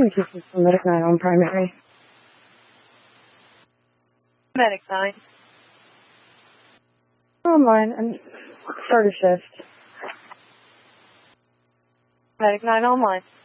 Communications from Medic 9 on primary. Medic 9. Online and start a shift. Medic 9 online.